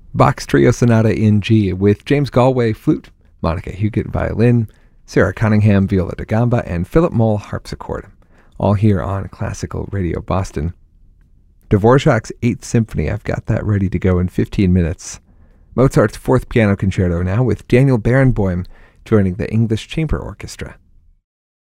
Bach's Trio Sonata in G with James Galway flute, Monica Huguet violin, Sarah Cunningham viola da gamba, and Philip Moll harpsichord, all here on Classical Radio Boston. Dvorak's 8th Symphony, I've got that ready to go in 15 minutes. Mozart's 4th Piano Concerto now with Daniel Barenboim joining the English Chamber Orchestra.